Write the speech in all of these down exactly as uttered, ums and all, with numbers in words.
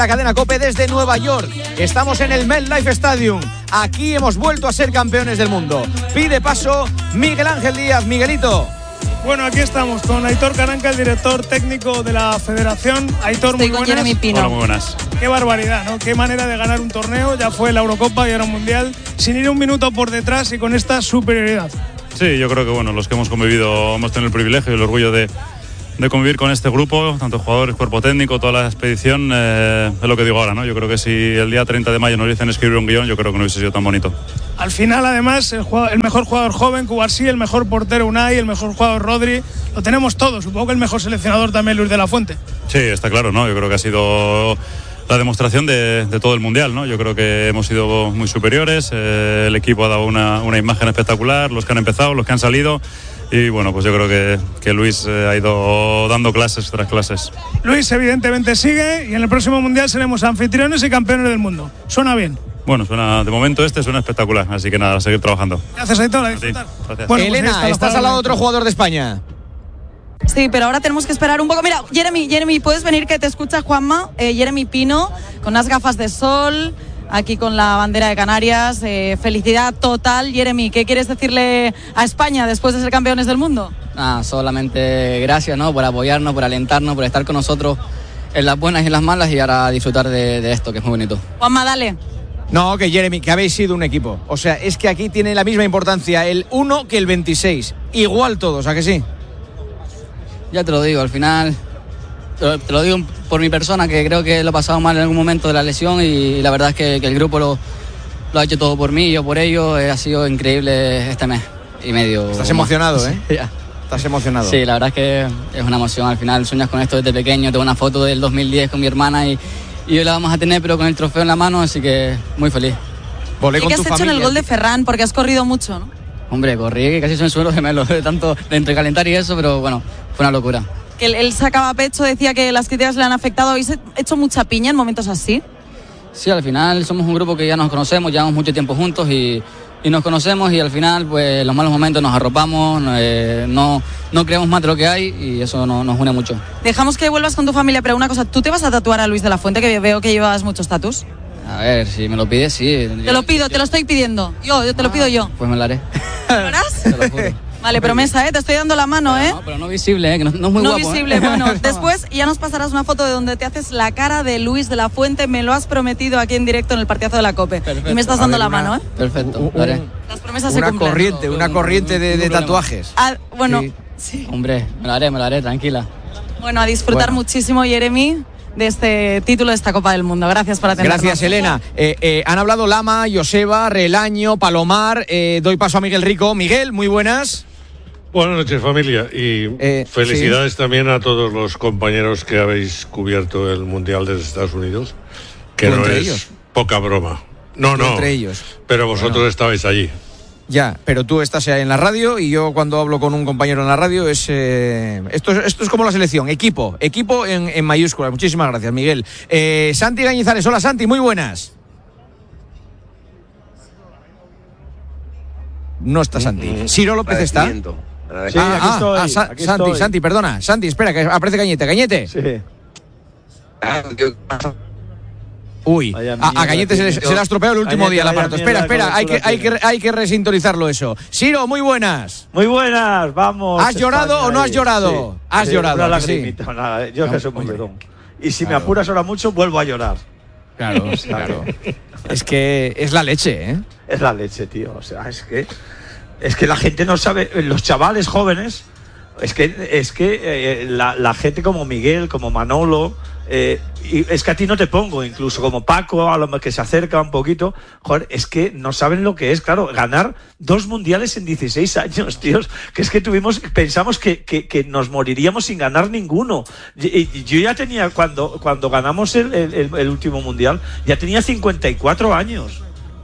La cadena COPE desde Nueva York. Estamos en el MetLife Stadium. Aquí hemos vuelto a ser campeones del mundo. Pide paso Miguel Ángel Díaz. Miguelito. Bueno, aquí estamos con Aitor Caranca, el director técnico de la Federación. Aitor, muy buenas. Jeremy Pino. Hola, muy buenas. Qué barbaridad, ¿no? Qué manera de ganar un torneo. Ya fue la Eurocopa y ahora un Mundial, sin ir un minuto por detrás y con esta superioridad. Sí, yo creo que bueno, los que hemos convivido hemos tenido el privilegio y el orgullo de, de convivir con este grupo, tanto jugadores, cuerpo técnico, toda la expedición. Eh, es lo que digo ahora, ¿no? Yo creo que si el día treinta de mayo nos dicen escribir un guión, yo creo que no hubiese sido tan bonito. Al final, además, el, jugador, el mejor jugador joven, Cubarsí, el mejor portero Unai, el mejor jugador Rodri, lo tenemos todo. Supongo que el mejor seleccionador también Luis de la Fuente. Sí, está claro, ¿no? Yo creo que ha sido la demostración de, de todo el Mundial, ¿no? Yo creo que hemos sido muy superiores, eh, el equipo ha dado una, una imagen espectacular, los que han empezado, los que han salido, y bueno, pues yo creo que, que Luis eh, ha ido dando clases tras clases. Luis evidentemente sigue y en el próximo Mundial seremos anfitriones y campeones del mundo. ¿Suena bien? Bueno, suena, de momento este suena espectacular, así que nada, a seguir trabajando. Gracias, Aitor, a disfrutar. Sí, gracias. Bueno, Elena, pues está, estás al lado de otro jugador de España. Sí, pero ahora tenemos que esperar un poco. Mira, Jeremy, Jeremy, ¿puedes venir que te escucha Juanma? Eh, Jeremy Pino, con unas gafas de sol, aquí con la bandera de Canarias. Eh, felicidad total. Jeremy, ¿qué quieres decirle a España después de ser campeones del mundo? Ah, solamente gracias, ¿no? Por apoyarnos, por alentarnos, por estar con nosotros en las buenas y en las malas y ahora disfrutar de, de esto, que es muy bonito. Juanma, dale. No, que Jeremy, que habéis sido un equipo. O sea, es que aquí tiene la misma importancia el uno que el veintiséis. Igual todos, ¿a que sí? Ya te lo digo, al final, te lo, te lo digo por mi persona, que creo que lo he pasado mal en algún momento de la lesión y la verdad es que, que el grupo lo, lo ha hecho todo por mí y yo por ello. Eh, ha sido increíble este mes y medio. Estás emocionado, más. ¿eh? Ya. Estás emocionado. Sí, la verdad es que es una emoción. Al final sueñas con esto desde pequeño. Tengo una foto del dos mil diez con mi hermana y, y hoy la vamos a tener, pero con el trofeo en la mano, así que muy feliz. Volé ¿Y con qué tu has hecho familia, en el gol de tío. Ferran? Porque has corrido mucho, ¿no? Hombre, corrí que casi son suelos gemelos de tanto de entre calentar y eso, pero bueno, fue una locura. Que él, él sacaba pecho, decía que las críticas le han afectado. ¿Habéis hecho mucha piña en momentos así? Sí, al final somos un grupo que ya nos conocemos, llevamos mucho tiempo juntos y, y nos conocemos y al final, pues en los malos momentos nos arropamos, eh, no, no creemos más de lo que hay y eso no, nos une mucho. Dejamos que vuelvas con tu familia, pero una cosa, ¿tú te vas a tatuar a Luis de la Fuente, que veo que llevas muchos tatus? A ver, si me lo pides, sí. Te lo pido, te lo estoy pidiendo. Yo, yo te lo pido yo. Pues me lo haré. ¿Me lo harás? Te lo juro. Vale, promesa, ¿eh? Te estoy dando la mano, ¿eh? No, pero no visible, ¿eh? Que no, no es muy no guapo. visible, ¿eh? bueno. Después ya nos pasarás una foto de donde te haces la cara de Luis de la Fuente. Me lo has prometido aquí en directo en el partidazo de la COPE. Perfecto. Y me estás A dando ver, la una- mano, ¿eh? Perfecto, Un- lo haré. un- Las promesas se Una cumplen. corriente, una corriente de, de tatuajes. Ah, bueno, Sí. sí. Hombre, me lo haré, me lo haré, tranquila. Bueno, a disfrutar Bueno. muchísimo, Jeremy, de este título de esta Copa del Mundo. Gracias por atendernos. Gracias, Elena. Eh, eh, han hablado Lama, Joseba, Relaño, Palomar. Eh, doy paso a Miguel Rico. Miguel, muy buenas. Buenas noches, familia, y Eh, felicidades también a todos los compañeros que habéis cubierto el Mundial desde Estados Unidos, que ¿Tú no entre es ellos? poca broma. No, Tú no, entre ellos. pero vosotros Bueno. estabais allí. Ya, pero tú estás en la radio y yo cuando hablo con un compañero en la radio es... Eh, esto, es esto es como la selección, equipo, equipo en, en mayúsculas. Muchísimas gracias, Miguel. Eh, Santi Gañizares, hola Santi, muy buenas. No está Santi. Ciro López está. Sí, Ah, aquí ah, estoy, ah, Sa- aquí Santi, estoy. Santi, perdona. Santi, espera, que aparece Cañete. Cañete. Sí. Uy, Vaya a, a mierda, Cañete se, le- tío. se le ha estropeado el último Cañete, día el vaya aparato. Espera, mierda de espera, hay que, cobertura hay, que, tiene. hay que resintonizarlo eso. Ciro, muy buenas. Muy buenas, vamos. ¿Has llorado España, o no has ahí. llorado? Sí, Has sí, llorado, Una ¿a que sí? lagrimita, nada, yo No, que soy muy hombre. llorón. Y si Claro. me apuras ahora mucho, vuelvo a llorar. Claro, claro. Es que es la leche, ¿eh? Es la leche, tío. O sea, es que es que la gente no sabe, los chavales jóvenes, es que es que eh, la, la gente como Miguel, como Manolo, eh, y es que a ti no te pongo, incluso como Paco, a lo que se acerca un poquito, joder, es que no saben lo que es, claro, ganar dos mundiales en dieciséis años, tíos, que es que tuvimos, pensamos que, que, que nos moriríamos sin ganar ninguno. Y, y yo ya tenía, cuando, cuando ganamos el, el, el último mundial, ya tenía cincuenta y cuatro años.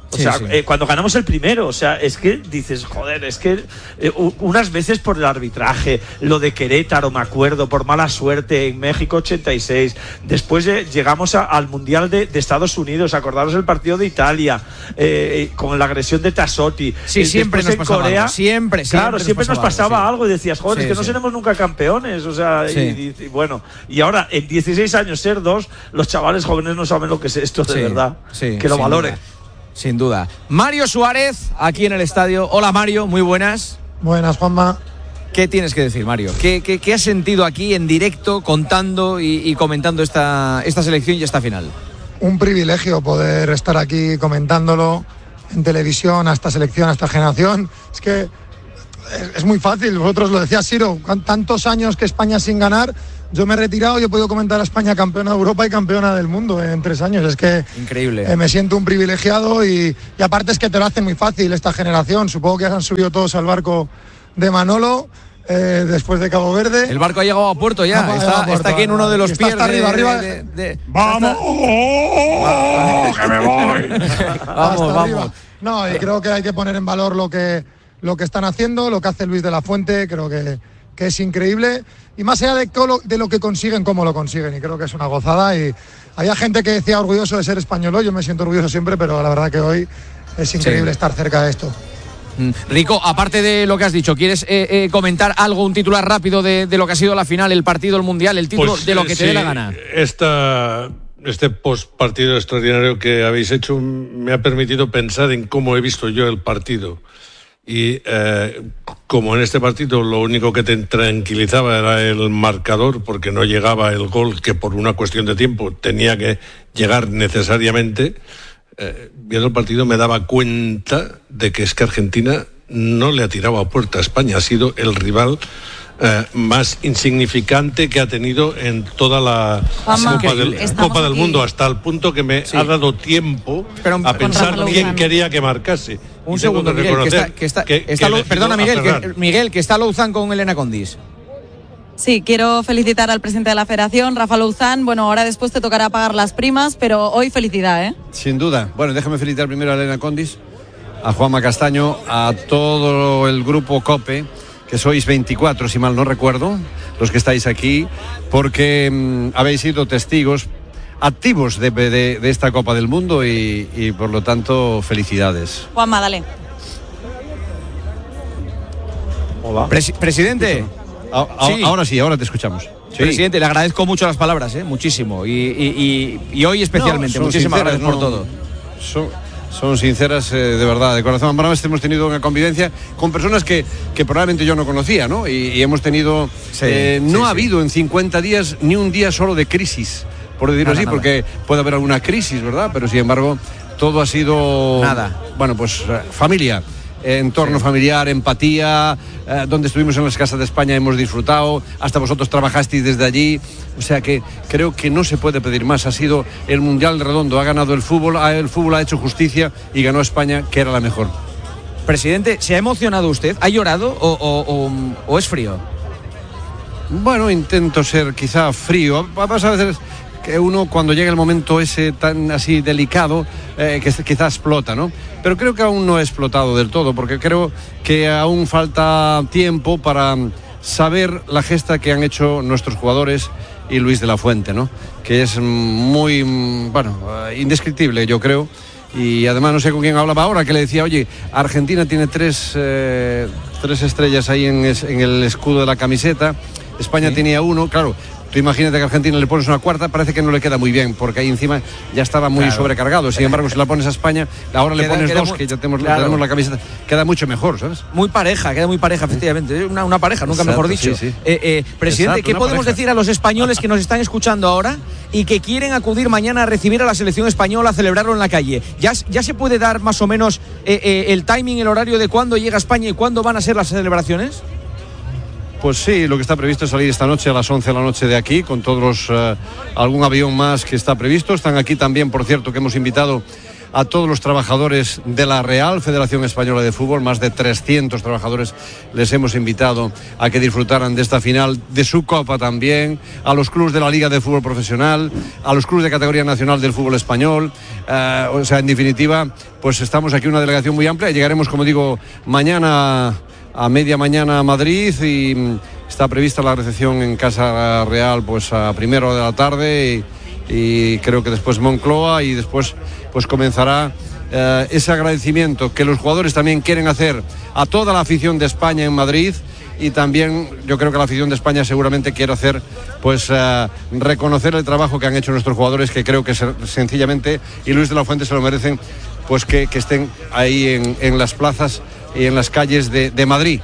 O Sí, sea, sí. eh, cuando ganamos el primero, o sea, es que dices, joder, es que eh, unas veces por el arbitraje, lo de Querétaro, me acuerdo, por mala suerte, en México ochenta y seis, después eh, llegamos a, al Mundial de, de Estados Unidos, acordaros el partido de Italia, eh, con la agresión de Tassotti. Sí, eh, siempre nos en pasaba Corea, algo, siempre, claro, siempre siempre nos nos pasaba, pasaba algo, algo, sí. y decías, joder, Sí, es que no sí. seremos nunca campeones, o sea, Sí. y, y, y bueno, y ahora en dieciséis años ser dos, los chavales jóvenes no saben lo que es esto de Sí, verdad, sí, que lo sin valoren. duda. Sin duda. Mario Suárez, aquí en el estadio. Hola Mario, muy buenas. Buenas, Juanma. ¿Qué tienes que decir, Mario? ¿Qué, qué, qué has sentido aquí en directo, contando y, y comentando esta, esta selección y esta final? Un privilegio poder estar aquí comentándolo en televisión a esta selección, a esta generación. Es que es, es muy fácil, vosotros lo decías, Siro, con tantos años que España sin ganar, yo me he retirado y he podido comentar a España campeona de Europa y campeona del mundo en tres años. Es que Increíble. eh, me siento un privilegiado y, y aparte es que te lo hacen muy fácil esta generación. Supongo que ya se han subido todos al barco de Manolo. Eh, después de Cabo Verde. El barco ha llegado a puerto ya, No, ha está, llegado a puerto, está aquí en uno de los está pies hasta arriba, de, arriba. de- de- ¡Vamos! ¡Que me voy! Vamos, Hasta vamos. arriba. No, y creo que hay que poner en valor lo que, lo que están haciendo, lo que hace Luis de la Fuente, creo que, que es increíble. Y más allá de, todo lo, de lo que consiguen, cómo lo consiguen, y creo que es una gozada. Y había gente que decía orgulloso de ser español, yo me siento orgulloso siempre, pero la verdad que hoy es increíble Sí. estar cerca de esto. Mm. Rico, aparte de lo que has dicho, ¿quieres eh, eh, comentar algo, un titular rápido de, de lo que ha sido la final, el partido, el mundial, el título, Pues, de lo que eh, te dé sí, la gana? Esta, este postpartido extraordinario que habéis hecho me ha permitido pensar en cómo he visto yo el partido. Y eh, como en este partido lo único que te tranquilizaba era el marcador, porque no llegaba el gol que por una cuestión de tiempo tenía que llegar necesariamente, eh, viendo el partido me daba cuenta de que es que Argentina no le ha tirado a puerta a España, ha sido el rival eh, más insignificante que ha tenido en toda la Juanma, Copa del, estamos Copa del aquí. Mundo, hasta el punto que me Sí. ha dado tiempo Pero, a pensar Rafa quién Lozano. quería que marcase. Un Y tengo segundo, que Miguel, que reconocer está, que está, que- está que Lo- he elegido perdona, a Miguel, que, Ferran. Miguel, que está Louzán con Elena Condis. Sí, quiero felicitar al presidente de la federación, Rafa Louzán. Bueno, ahora después te tocará pagar las primas, pero hoy felicidad, ¿eh? Sin duda. Bueno, déjame felicitar primero a Elena Condis, a Juanma Castaño, a todo el grupo COPE, que sois veinticuatro, si mal no recuerdo, los que estáis aquí, porque mm, habéis sido testigos activos de, de- de esta Copa del Mundo y, y, por lo tanto, felicidades. Juanma, dale. Hola. Presi- presidente. A- a- Sí. Ahora sí, ahora te escuchamos. Sí. Presidente, le agradezco mucho las palabras, ¿eh? Muchísimo. Y, y- y- y hoy especialmente. No, son Muchísimas sinceras, gracias por no- todo. Son, son sinceras, eh, de verdad, de corazón. Alguna vez hemos tenido una convivencia con personas que, que probablemente yo no conocía, ¿no? Y, y hemos tenido... Sí, eh, no sí, ha sí. habido en cincuenta días ni un día solo de crisis, por decirlo Nada, así, nada. porque puede haber alguna crisis, ¿verdad? Pero sin embargo, todo ha sido... Nada. Bueno, pues eh, familia. eh, Entorno familiar, empatía, eh, donde estuvimos en las casas de España hemos disfrutado, hasta vosotros trabajasteis desde allí, o sea que creo que no se puede pedir más. Ha sido el Mundial redondo, ha ganado el fútbol, ha- el fútbol ha hecho justicia y ganó España, que era la mejor. Presidente, ¿se ha emocionado usted? ¿Ha llorado o, o- o- o es frío? Bueno, intento ser quizá frío. Pasa a veces que uno cuando llega el momento ese tan así delicado, eh, que quizá explota, ¿no? Pero creo que aún no he explotado del todo, porque creo que aún falta tiempo para saber la gesta que han hecho nuestros jugadores y Luis de la Fuente, ¿no? Que es muy, bueno, eh, indescriptible, yo creo. Y además no sé con quién hablaba ahora, que le decía, oye, Argentina tiene tres, eh, tres estrellas ahí en, es- en el escudo de la camiseta, España tenía uno, claro. Tú imagínate que a Argentina le pones una cuarta, parece que no le queda muy bien, porque ahí encima ya estaba muy Claro. sobrecargado. Sin embargo, si la pones a España, ahora le Queda- pones queda dos, muy- que ya tenemos, claro. tenemos la camiseta, queda mucho mejor, ¿sabes? Muy pareja, queda muy pareja, efectivamente. Una, una pareja, nunca Exacto, mejor dicho. sí, sí. Eh, eh, presidente, Exacto, ¿qué una podemos pareja. decir a los españoles que nos están escuchando ahora y que quieren acudir mañana a recibir a la selección española, a celebrarlo en la calle? ¿Ya, ya se puede dar más o menos eh, eh, el timing, el horario de cuándo llega España y cuándo van a ser las celebraciones? Pues sí, lo que está previsto es salir esta noche a las once de la noche de aquí, con todos los, eh, algún avión más que está previsto. Están aquí también, por cierto, que hemos invitado a todos los trabajadores de la Real Federación Española de Fútbol, más de trescientos trabajadores les hemos invitado a que disfrutaran de esta final, de su Copa también, a los clubes de la Liga de Fútbol Profesional, a los clubes de categoría nacional del fútbol español, eh, o sea, en definitiva, pues estamos aquí una delegación muy amplia, llegaremos, como digo, mañana a media mañana a Madrid y está prevista la recepción en Casa Real pues a primera hora de la tarde y, y creo que después Moncloa y después pues comenzará eh, ese agradecimiento que los jugadores también quieren hacer a toda la afición de España en Madrid y también yo creo que la afición de España seguramente quiere hacer pues eh, reconocer el trabajo que han hecho nuestros jugadores, que creo que se, sencillamente, y Luis de la Fuente se lo merecen, pues que, que estén ahí en, en las plazas y en las calles de, de Madrid.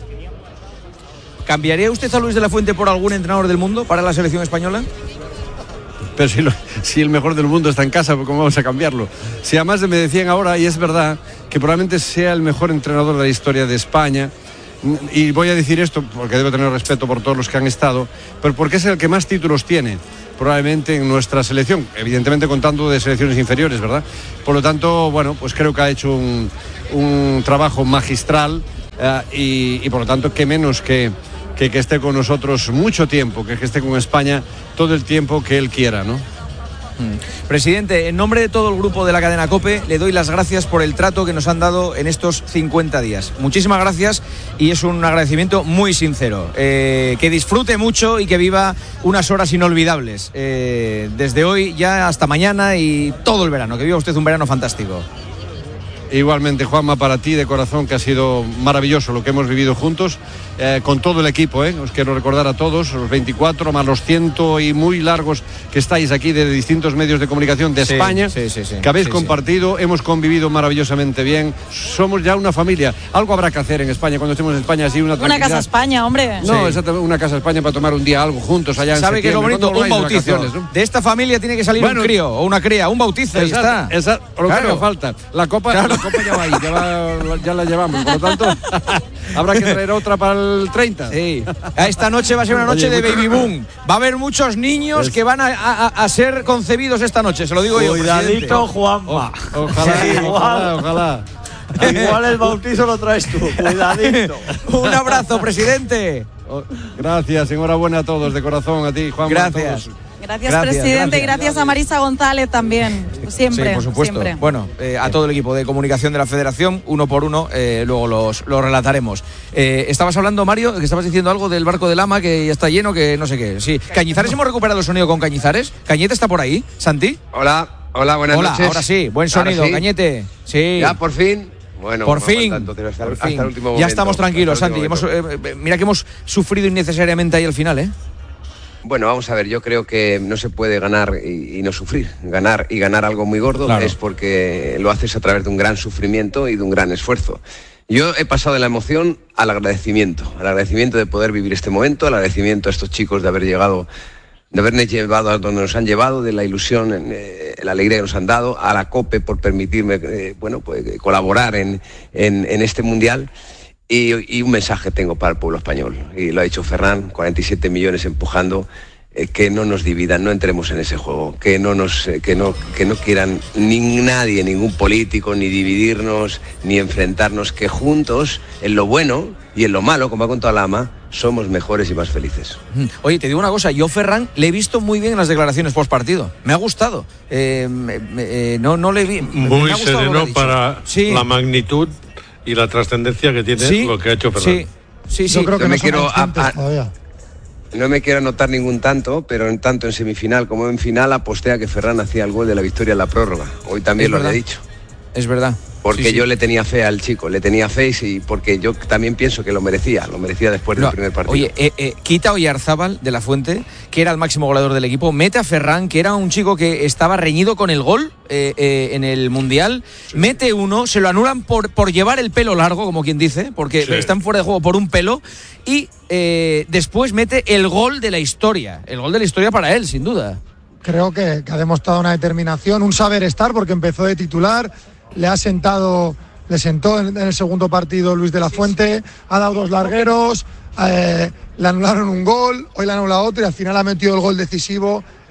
¿Cambiaría usted a Luis de la Fuente por algún entrenador del mundo para la selección española? Pero si, lo, si el mejor del mundo está en casa, ¿cómo vamos a cambiarlo? Si además me decían ahora, y es verdad, que probablemente sea el mejor entrenador de la historia de España, y voy a decir esto porque debo tener respeto por todos los que han estado, pero porque es el que más títulos tiene probablemente en nuestra selección, evidentemente contando de selecciones inferiores, ¿verdad? Por lo tanto, bueno, pues creo que ha hecho un, un trabajo magistral eh, y, y por lo tanto, qué menos que, que, que esté con nosotros mucho tiempo, que, que esté con España todo el tiempo que él quiera, ¿no? Presidente, en nombre de todo el grupo de la cadena COPE, le doy las gracias por el trato que nos han dado en estos cincuenta días. Muchísimas gracias y es un agradecimiento muy sincero. Eh, que disfrute mucho y que viva unas horas inolvidables. Eh, desde hoy ya hasta mañana y todo el verano. Que viva usted un verano fantástico. Igualmente, Juanma, para ti de corazón, que ha sido maravilloso lo que hemos vivido juntos, eh, con todo el equipo, eh. Os quiero recordar a todos, los veinticuatro más los ciento y muy largos que estáis aquí de distintos medios de comunicación de sí, España, sí, sí, sí, que habéis sí, compartido, sí. Hemos convivido maravillosamente bien, somos ya una familia. Algo habrá que hacer en España, cuando estemos en España, así una Una casa España, hombre. No, sí. exactamente, una casa España para tomar un día algo juntos allá en ¿Sabe qué es lo bonito? Un bautizo. ¿No? De esta familia tiene que salir bueno, un crío o una cría, un bautizo, ahí está. Esa, lo claro. que haga falta. La copa, claro. La copa ya va ahí, ya va. Ya la llevamos, por lo tanto habrá que traer otra para el treinta. Sí. Esta noche va a ser una noche Oye, de baby boom. Va a haber muchos niños es... que van a, a, a ser concebidos esta noche, se lo digo Cuidadito, yo. Cuidadito, Juanma. O, ojalá, sí, ojalá, ojalá. Igual el bautizo lo traes tú, cuidadito. Un abrazo, presidente. Gracias, enhorabuena a todos, de corazón, a ti, Juan. Gracias. Gracias, gracias, presidente, gracias. y gracias a Marisa González también, siempre. Sí, por supuesto. Siempre. Bueno, eh, a todo el equipo de comunicación de la Federación, uno por uno, eh, luego los, los relataremos. Eh, estabas hablando, Mario, que estabas diciendo algo del barco del Ama, que ya está lleno, que no sé qué. Sí, Cañizares, hemos recuperado el sonido con Cañizares. ¿Cañete está por ahí, Santi? Hola, hola, buenas hola, noches. Ahora sí, buen sonido, sí. Cañete. Sí. Ya, por fin. Bueno, por fin, hasta, por hasta fin. El último momento, ya estamos tranquilos, Santi. Hemos, eh, mira que hemos sufrido innecesariamente ahí al final, ¿eh? Bueno, vamos a ver, yo creo que no se puede ganar y, y no sufrir. Ganar y ganar algo muy gordo claro. es porque lo haces a través de un gran sufrimiento y de un gran esfuerzo. Yo he pasado de la emoción al agradecimiento, al agradecimiento de poder vivir este momento, al agradecimiento a estos chicos de haber llegado, de habernos llevado a donde nos han llevado, de la ilusión, eh, la alegría que nos han dado, a la COPE por permitirme, eh, bueno, pues colaborar en, en, en este mundial. Y, y un mensaje tengo para el pueblo español, y lo ha dicho Ferran, cuarenta y siete millones empujando, eh, que no nos dividan, no entremos en ese juego, que no nos, eh, que no, que no quieran ni nadie, ningún político, ni dividirnos, ni enfrentarnos, que juntos, en lo bueno y en lo malo, como ha contado Lama, somos mejores y más felices. Oye, te digo una cosa, yo Ferran le he visto muy bien en las declaraciones post partido, me ha gustado, eh, eh, no, no le vi... Muy me ha sereno para sí. la magnitud y la trascendencia que tiene ¿Sí? lo que ha hecho Ferran. Sí, sí, sí. Yo creo que no, no me quiero a, a, todavía. no me quiero anotar ningún tanto, pero en tanto en semifinal como en final aposté a que Ferran hacía el gol de la victoria en la prórroga. Hoy también es lo verdad. he dicho. Es verdad. Porque sí, sí. yo le tenía fe al chico, le tenía fe y porque yo también pienso que lo merecía, lo merecía después del no, primer partido. Oye, eh, eh, quita a Oyarzábal de la Fuente, que era el máximo goleador del equipo, mete a Ferran, que era un chico que estaba reñido con el gol eh, eh, en el Mundial, sí. mete uno, se lo anulan por, por llevar el pelo largo, como quien dice, porque sí. están fuera de juego por un pelo, y eh, después mete el gol de la historia, el gol de la historia para él, sin duda. Creo que, que ha demostrado una determinación, un saber estar, porque empezó de titular. Le ha sentado, le sentó en, en el segundo partido Luis de la Fuente, ha dado dos largueros, eh, le anularon un gol, hoy le han anulado otro y al final ha metido el gol decisivo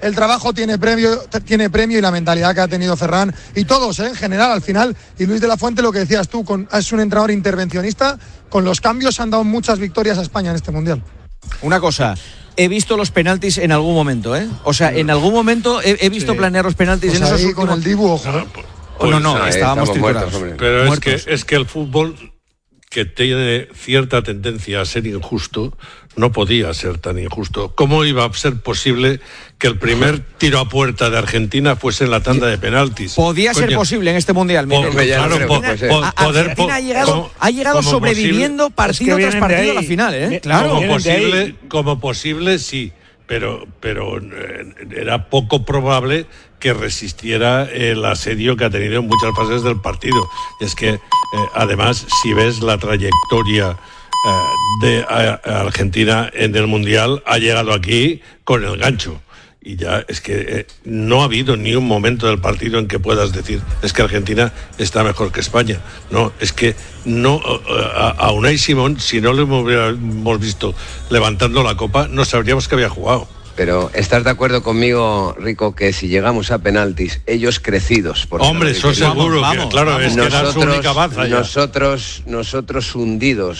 el trabajo tiene premio, tiene premio y la mentalidad que ha tenido Ferran y todos, ¿eh? En general, al final. Y Luis de la Fuente, lo que decías tú, con, es un entrenador intervencionista. Con los cambios han dado muchas victorias a España en este Mundial. Una cosa, he visto los penaltis en algún momento, ¿eh? O sea, en algún momento he, he visto sí. planear los penaltis pues en esos ahí últimos... con el dibujo. No, pues, oh, no, no, no, estábamos triturados. Pero muertos. es que, es que el fútbol, que tiene cierta tendencia a ser injusto, no podía ser tan injusto. ¿Cómo iba a ser posible que el primer tiro a puerta de Argentina fuese en la tanda de penaltis? Podía Coño. ser posible en este Mundial. Po, claro, no po, Argentina, po, a, poder, Argentina ha llegado, como, ha llegado sobreviviendo posible, partido es que tras partido a la final, ¿eh? Claro. Como posible, como posible, sí. Pero, pero eh, era poco probable que resistiera el asedio que ha tenido en muchas fases del partido. Y es que, eh, además, si ves la trayectoria eh, de a, a Argentina en el Mundial, ha llegado aquí con el gancho. Y ya es que eh, no ha habido ni un momento del partido en que puedas decir es que Argentina está mejor que España. No, es que no a, a Unai Simón, si no lo hubiéramos visto levantando la copa, no sabríamos que había jugado. Pero ¿estás de acuerdo conmigo, Rico, que si llegamos a penaltis, ellos crecidos? Por Hombre, eso seguro, vamos, que, claro, vamos. es que era su única baza ya. Nosotros, nosotros hundidos